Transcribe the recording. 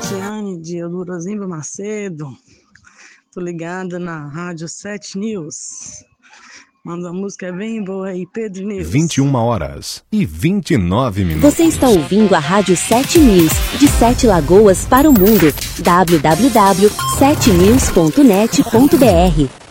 Tiane de Elurazinho Macedo. Tô ligada na Rádio 7 News. Manda uma música bem boa aí, Pedro News. 21h29. Você está ouvindo a Rádio 7 News, de 7 Lagoas para o mundo. www.7news.net.br